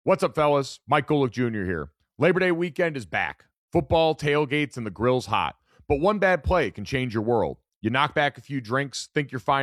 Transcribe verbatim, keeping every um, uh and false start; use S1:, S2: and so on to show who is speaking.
S1: What's up, fellas? Mike Golick Junior here. Labor Day weekend is back. Football, tailgates, and the grill's hot. But one bad play can change your world. You knock back a few drinks, think you're fine